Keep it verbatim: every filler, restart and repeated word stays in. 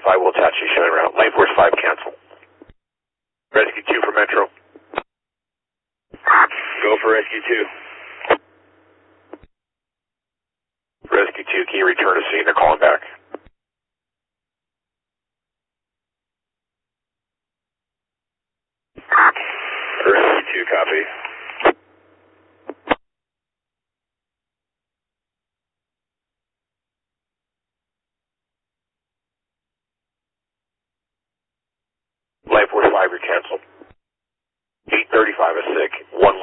five will attach you showing around. Life Force five cancel. Rescue two for Metro. Go for Rescue two. Rescue two, can you return to scene? They're calling back. Rescue two, copy. Life Force five, you're canceled. eight thirty-five is sick. one